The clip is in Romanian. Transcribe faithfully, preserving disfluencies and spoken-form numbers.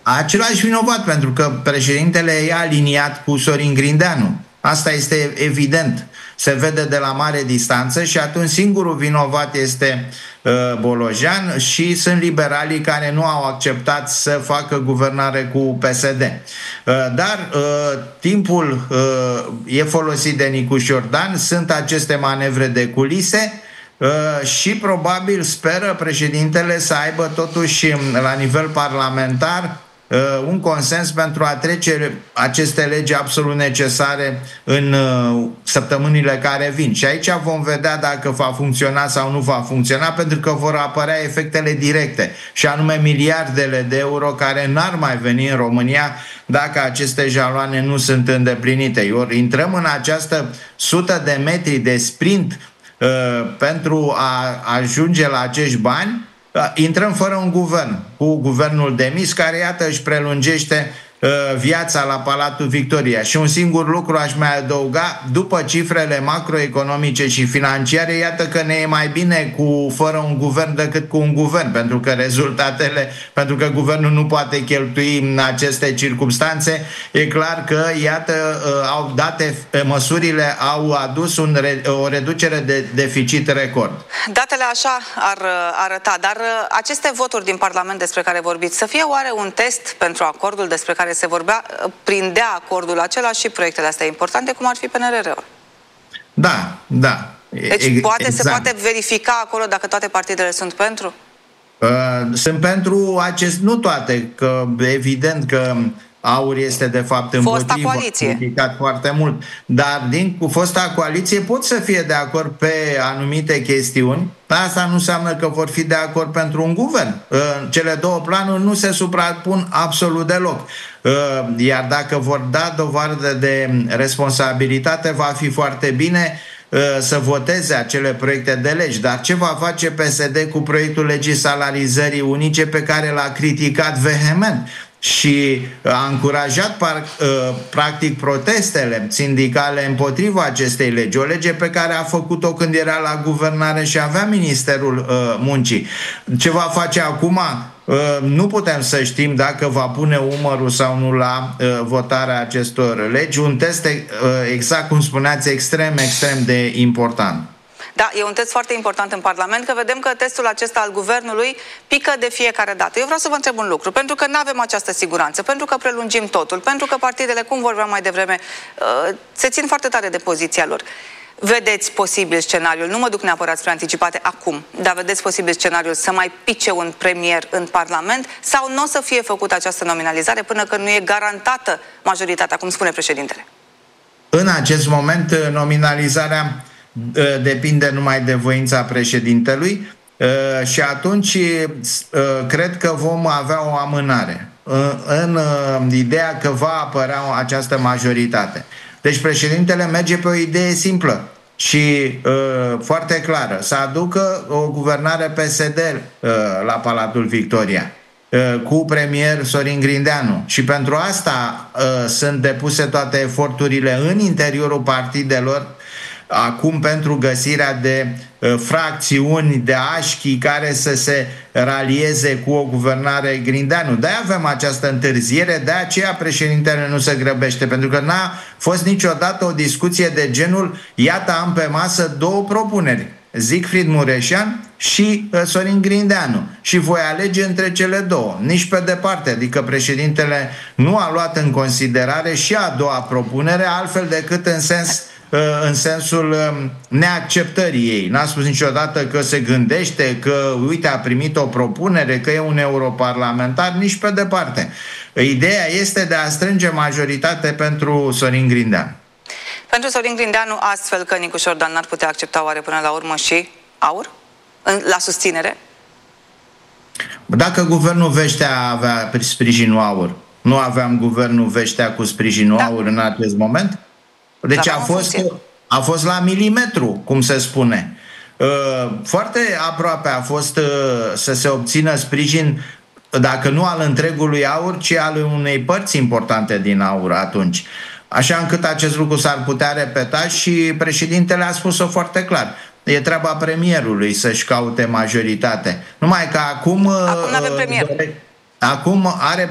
același vinovat, pentru că președintele e aliniat cu Sorin Grindeanu. Asta este evident. Se vede de la mare distanță și atunci singurul vinovat este uh, Bolojan și sunt liberalii care nu au acceptat să facă guvernare cu P S D. Uh, dar uh, timpul uh, e folosit de Nicu Șordan, sunt aceste manevre de culise uh, și probabil speră președintele să aibă totuși la nivel parlamentar un consens pentru a trece aceste legi absolut necesare în săptămânile care vin. Și aici vom vedea dacă va funcționa sau nu va funcționa, pentru că vor apărea efectele directe, și anume miliardele de euro care n-ar mai veni în România dacă aceste jaloane nu sunt îndeplinite. Ori intrăm în această sută de metri de sprint uh, pentru a ajunge la acești bani. Intrăm fără un guvern, cu guvernul demis, care, iată, își prelungește uh, viața la Palatul Victoria. Și un singur lucru aș mai adăuga: după cifrele macroeconomice și financiare, iată că ne e mai bine cu fără un guvern decât cu un guvern, pentru că rezultatele, pentru că guvernul nu poate cheltui în aceste circumstanțe. E clar că, iată, uh, au date, măsurile au adus un, o reducere de deficit record. Datele așa ar arăta, dar aceste voturi din Parlament despre care vorbiți, să fie oare un test pentru acordul despre care se vorbea, prindea acordul acela și proiectele astea importante, cum ar fi P N R R-ul? Da, da. Deci poate, exact. Se poate verifica acolo dacă toate partidele sunt pentru? Uh, sunt pentru acest, nu toate, că evident că AUR este de fapt împotrivă, a criticat foarte mult, dar din cu fosta coaliție pot să fie de acord pe anumite chestiuni. Asta nu înseamnă că vor fi de acord pentru un guvern. Cele două planuri nu se suprapun absolut deloc. Iar dacă vor da dovadă de responsabilitate, va fi foarte bine să voteze acele proiecte de legi. Dar ce va face P S D cu proiectul legii salarizării unice, pe care l-a criticat vehement și a încurajat practic protestele sindicale împotriva acestei legi, o lege pe care a făcut-o când era la guvernare și avea Ministerul Muncii. Ce va face acum? Nu putem să știm dacă va pune umărul sau nu la votarea acestor legi. Un test, exact cum spuneați, extrem, extrem de important. Da, e un test foarte important în Parlament, că vedem că testul acesta al guvernului pică de fiecare dată. Eu vreau să vă întreb un lucru, pentru că nu avem această siguranță, pentru că prelungim totul, pentru că partidele, cum vorbeam mai devreme, se țin foarte tare de poziția lor. Vedeți posibil scenariul, nu mă duc neapărat spre anticipate acum, dar vedeți posibil scenariul să mai pice un premier în Parlament, sau nu o să fie făcută această nominalizare până când nu e garantată majoritatea, cum spune președintele? În acest moment, nominalizarea depinde numai de voința președintelui și atunci cred că vom avea o amânare în ideea că va apărea această majoritate. Deci președintele merge pe o idee simplă și foarte clară: să aducă o guvernare P S D la Palatul Victoria cu premier Sorin Grindeanu, și pentru asta sunt depuse toate eforturile în interiorul partidelor acum pentru găsirea de uh, fracțiuni, de așchi care să se ralieze cu o guvernare Grindeanu. De-aia avem această întârziere, de aceea președintele nu se grăbește, pentru că n-a fost niciodată o discuție de genul: iată, am pe masă două propuneri, Siegfried Mureșan și uh, Sorin Grindeanu, și voi alege între cele două. Nici pe departe, adică președintele nu a luat în considerare și a doua propunere, altfel decât în sens în sensul neacceptării ei. N-a spus niciodată că se gândește, că uite, a primit o propunere, că e un europarlamentar, nici pe departe. Ideea este de a strânge majoritate pentru Sorin Grindeanu. Pentru Sorin Grindeanu, astfel că Nicu Șordan n-ar putea accepta oare până la urmă și AUR la susținere? Dacă guvernul Veștea avea sprijinul AUR, nu aveam guvernul Veștea cu sprijinul da. AUR în acest moment? Deci a fost, a fost la milimetru, cum se spune. Foarte aproape a fost să se obțină sprijin, dacă nu al întregului AUR, ci al unei părți importante din AUR atunci. Așa încât acest lucru s-ar putea repeta și președintele a spus-o foarte clar: e treaba premierului să-și caute majoritate. Numai că acum... Acum nu avem premier. Acum are